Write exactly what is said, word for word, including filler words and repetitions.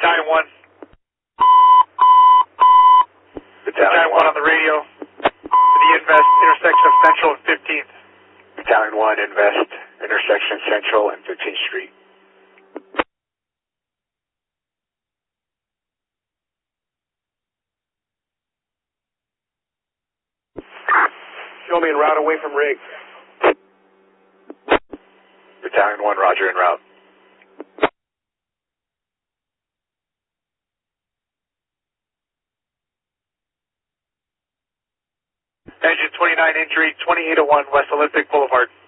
Battalion one. Battalion one on the radio. The Invest intersection of Central and fifteenth. Battalion one, Invest, intersection Central and fifteenth Street. Show me en route away from rig. Battalion one, roger, en route. Engine twenty-nine injury, twenty-eight oh one West Olympic Boulevard.